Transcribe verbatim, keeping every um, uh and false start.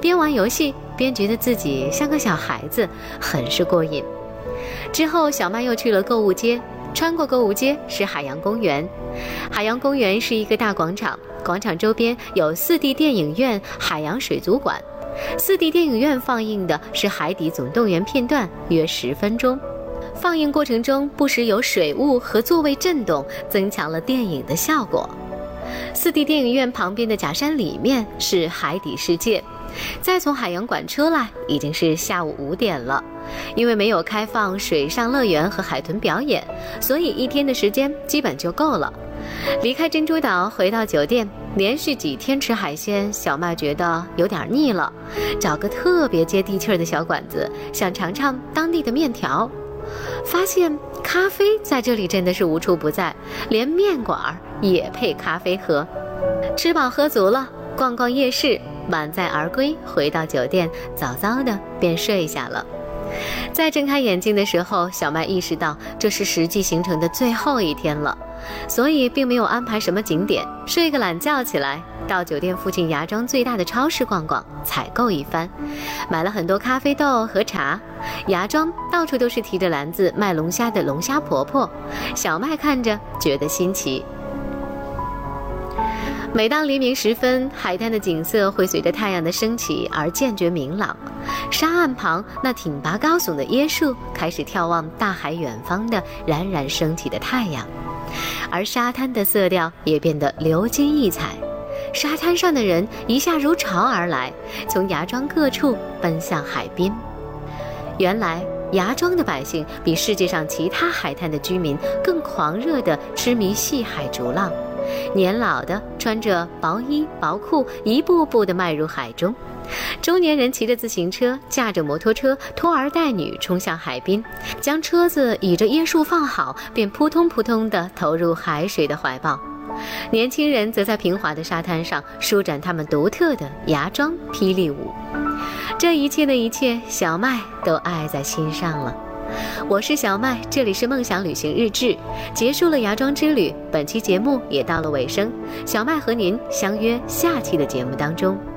边玩游戏边觉得自己像个小孩子，很是过瘾。之后小麦又去了购物街，穿过购物街是海洋公园。海洋公园是一个大广场，广场周边有 四 D 电影院、海洋水族馆。四 D 电影院放映的是《海底总动员》片段，约十分钟。放映过程中不时有水雾和座位震动，增强了电影的效果。四 D 电影院旁边的假山里面是海底世界。再从海洋馆出来，已经是下午五点了。因为没有开放水上乐园和海豚表演，所以一天的时间基本就够了。离开珍珠岛回到酒店，连续几天吃海鲜，小麦觉得有点腻了，找个特别接地气儿的小馆子，想尝尝当地的面条。发现咖啡在这里真的是无处不在，连面馆也配咖啡喝。吃饱喝足了，逛逛夜市，满载而归，回到酒店，早早的便睡下了。在睁开眼睛的时候，小麦意识到这是实际行程的最后一天了，所以并没有安排什么景点，睡个懒觉起来，到酒店附近芽庄最大的超市逛逛，采购一番，买了很多咖啡豆和茶。芽庄到处都是提着篮子卖龙虾的龙虾婆婆，小麦看着觉得新奇。每当黎明时分，海滩的景色会随着太阳的升起而渐觉明朗。沙岸旁那挺拔高耸的椰树开始眺望大海远方的冉冉升起的太阳，而沙滩的色调也变得流金溢彩。沙滩上的人一下如潮而来，从芽庄各处奔向海滨。原来芽庄的百姓比世界上其他海滩的居民更狂热地痴迷戏海逐浪，年老的穿着薄衣薄裤，一步步地迈入海中。中年人骑着自行车，驾着摩托车，拖儿带女冲向海滨，将车子倚着椰树放好，便扑通扑通地投入海水的怀抱。年轻人则在平滑的沙滩上舒展他们独特的芽庄霹雳舞。这一切的一切，小麦都爱在心上了。我是小麦，这里是梦想旅行日志。结束了芽庄之旅，本期节目也到了尾声，小麦和您相约下期的节目当中。